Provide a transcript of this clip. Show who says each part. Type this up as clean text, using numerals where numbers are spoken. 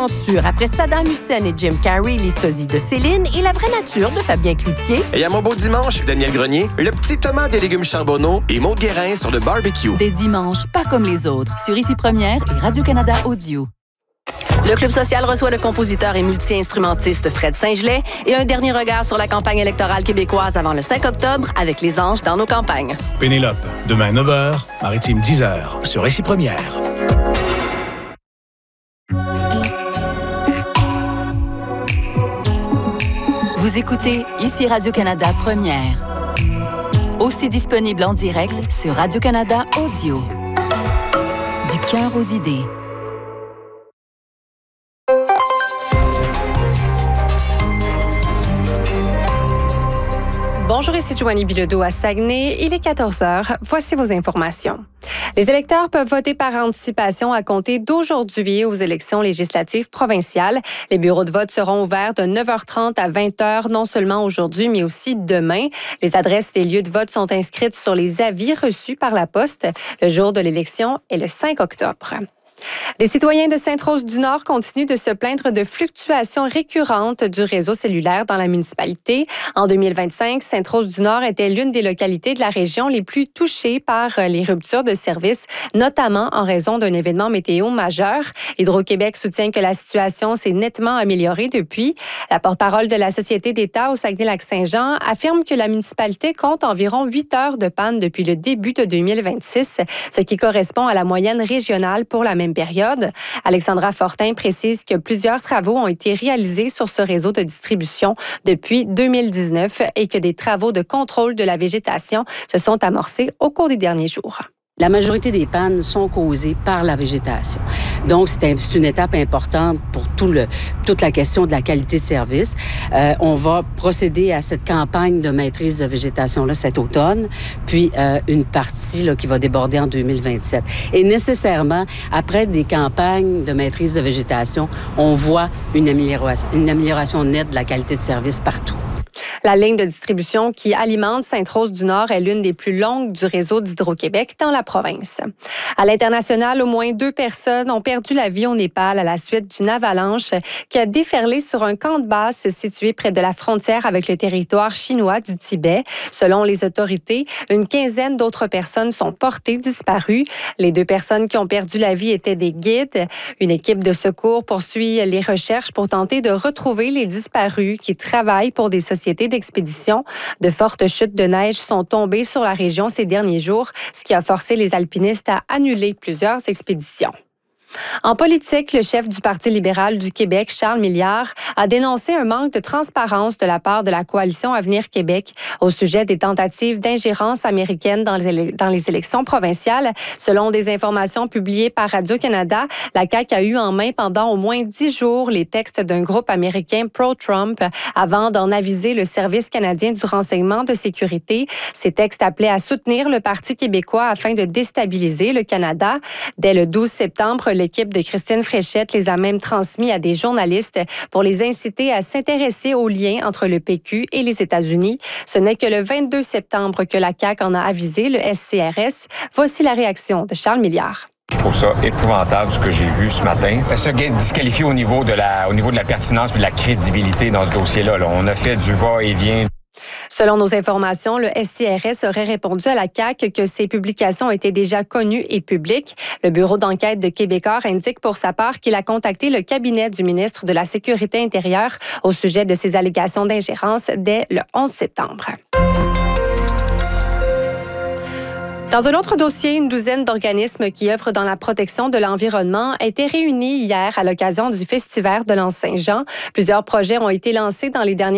Speaker 1: aventure après Saddam Hussein et Jim Carrey, les sosies de Céline et la vraie nature de Fabien Cloutier.
Speaker 2: Et à mon beau dimanche, Daniel Grenier, le petit Thomas des légumes charbonneaux et Maud Guérin sur le barbecue.
Speaker 3: Des dimanches pas comme les autres, sur Ici Première et Radio-Canada Audio.
Speaker 4: Le Club social reçoit le compositeur et multi-instrumentiste Fred Saint-Gelais et un dernier regard sur la campagne électorale québécoise avant le 5 octobre avec Les Anges dans nos campagnes.
Speaker 5: Pénélope, demain 9h, Maritime 10h, sur Ici Première.
Speaker 3: Vous écoutez Ici Radio-Canada Première. Aussi disponible en direct sur Radio-Canada Audio. Du cœur aux idées.
Speaker 6: Bonjour, ici Joanie Bilodeau à Saguenay. Il est 14h. Voici vos informations. Les électeurs peuvent voter par anticipation à compter d'aujourd'hui aux élections législatives provinciales. Les bureaux de vote seront ouverts de 9h30 à 20h, non seulement aujourd'hui, mais aussi demain. Les adresses des lieux de vote sont inscrites sur les avis reçus par la poste. Le jour de l'élection est le 5 octobre. Des citoyens de Sainte-Rose-du-Nord continuent de se plaindre de fluctuations récurrentes du réseau cellulaire dans la municipalité. En 2025, Sainte-Rose-du-Nord était l'une des localités de la région les plus touchées par les ruptures de service, notamment en raison d'un événement météo majeur. Hydro-Québec soutient que la situation s'est nettement améliorée depuis. La porte-parole de la Société d'État au Saguenay-Lac-Saint-Jean affirme que la municipalité compte environ 8 heures de panne depuis le début de 2026, ce qui correspond à la moyenne régionale pour la même période. Alexandra Fortin précise que plusieurs travaux ont été réalisés sur ce réseau de distribution depuis 2019 et que des travaux de contrôle de la végétation se sont amorcés au cours des derniers jours.
Speaker 7: La majorité des pannes sont causées par la végétation. Donc, c'est une étape importante pour toute la question de la qualité de service. On va procéder à cette campagne de maîtrise de végétation-là cet automne, puis une partie là, qui va déborder en 2027. Et nécessairement, après des campagnes de maîtrise de végétation, on voit une amélioration nette de la qualité de service partout.
Speaker 6: La ligne de distribution qui alimente Sainte-Rose-du-Nord est l'une des plus longues du réseau d'Hydro-Québec dans la province. À l'international, au moins 2 personnes ont perdu la vie au Népal à la suite d'une avalanche qui a déferlé sur un camp de base situé près de la frontière avec le territoire chinois du Tibet. Selon les autorités, une quinzaine d'autres personnes sont portées disparues. Les 2 personnes qui ont perdu la vie étaient des guides. Une équipe de secours poursuit les recherches pour tenter de retrouver les disparus qui travaillent pour des sociétés d'expédition. De fortes chutes de neige sont tombées sur la région ces derniers jours, ce qui a forcé les alpinistes à annuler plusieurs expéditions. En politique, le chef du Parti libéral du Québec, Charles Milliard, a dénoncé un manque de transparence de la part de la coalition Avenir Québec au sujet des tentatives d'ingérence américaine dans les élections provinciales. Selon des informations publiées par Radio-Canada, la CAQ a eu en main pendant au moins 10 jours les textes d'un groupe américain pro-Trump avant d'en aviser le Service canadien du renseignement de sécurité. Ces textes appelaient à soutenir le Parti québécois afin de déstabiliser le Canada. Dès le 12 septembre, l'équipe de Christine Fréchette les a même transmis à des journalistes pour les inciter à s'intéresser aux liens entre le PQ et les États-Unis. Ce n'est que le 22 septembre que la CAQ en a avisé le SCRS. Voici la réaction de Charles Milliard.
Speaker 8: Je trouve ça épouvantable ce que j'ai vu ce matin. Se disqualifier au niveau de la pertinence et de la crédibilité dans ce dossier-là. On a fait du va-et-vient.
Speaker 6: Selon nos informations, le SCRS aurait répondu à la CAQ que ces publications étaient déjà connues et publiques. Le bureau d'enquête de Québécois indique pour sa part qu'il a contacté le cabinet du ministre de la Sécurité intérieure au sujet de ces allégations d'ingérence dès le 11 septembre. Dans un autre dossier, une douzaine d'organismes qui œuvrent dans la protection de l'environnement étaient réunis hier à l'occasion du Festival de l'Anse-Saint-Jean. Plusieurs projets ont été lancés dans les dernières